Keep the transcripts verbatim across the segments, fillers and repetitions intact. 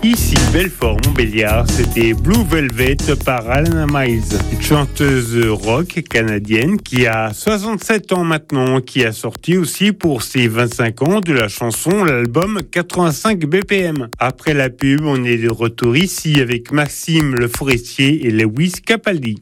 Ici Belfort-Montbéliard, c'était Blue Velvet par Alana Miles, une chanteuse rock canadienne qui a soixante-sept ans maintenant, qui a sorti aussi pour ses vingt-cinq ans de la chanson l'album quatre-vingt-cinq B P M. Après la pub, on est de retour ici avec Maxime Le Forestier et Lewis Capaldi.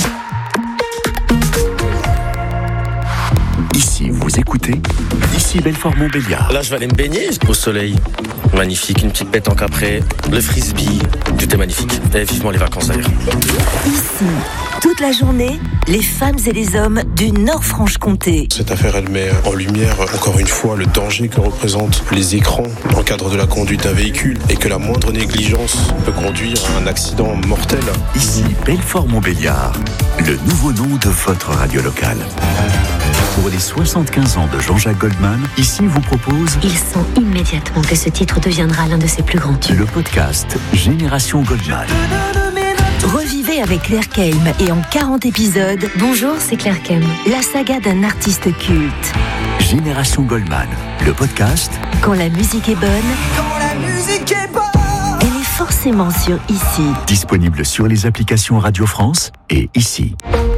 Ici, vous écoutez Ici Belfort-Montbéliard. Là, je vais aller me baigner au soleil. Magnifique, une petite pétanque après, le frisbee, tout est magnifique. Et vivement les vacances d'ailleurs. Ici, toute la journée, les femmes et les hommes du Nord-Franche-Comté. Cette affaire, elle met en lumière, encore une fois, le danger que représentent les écrans dans le cadre de la conduite d'un véhicule et que la moindre négligence peut conduire à un accident mortel. Ici Belfort-Montbéliard, le nouveau nom de votre radio locale. Pour les soixante-quinze ans de Jean-Jacques Goldman, ici vous propose... Il sent immédiatement que ce titre deviendra l'un de ses plus grands tubes. Le podcast Génération Goldman. Revivez avec Claire Keim et en quarante épisodes... Bonjour, c'est Claire Keim. La saga d'un artiste culte. Génération Goldman, le podcast... Quand la musique est bonne... Quand la musique est bonne... Elle est forcément sur Ici. Disponible sur les applications Radio France et Ici.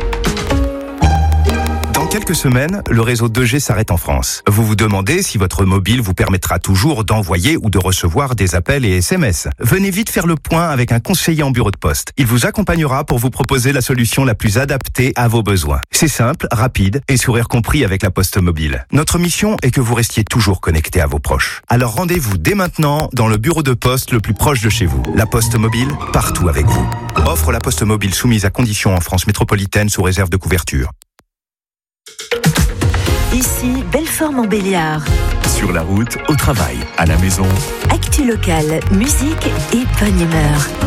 Dans quelques semaines, le réseau deux G s'arrête en France. Vous vous demandez si votre mobile vous permettra toujours d'envoyer ou de recevoir des appels et S M S. Venez vite faire le point avec un conseiller en bureau de poste. Il vous accompagnera pour vous proposer la solution la plus adaptée à vos besoins. C'est simple, rapide et sourire compris avec la Poste Mobile. Notre mission est que vous restiez toujours connecté à vos proches. Alors rendez-vous dès maintenant dans le bureau de poste le plus proche de chez vous. La Poste Mobile, partout avec vous. Offre la Poste Mobile soumise à conditions en France métropolitaine sous réserve de couverture. Ici, Belfort-Montbéliard. Sur la route, au travail, à la maison. Actu locale, musique et bonne humeur.